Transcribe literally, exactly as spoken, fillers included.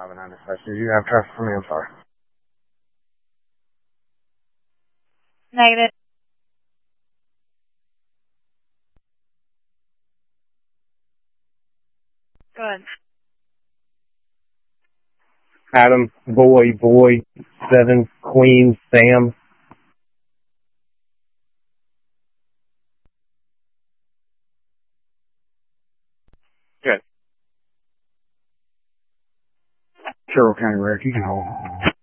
five and ninety-five. Did you have traffic for me? I'm sorry. Negative. Good. Adam, boy, boy, seven, Queen, Sam. Good. Carroll County Rec, you can hold.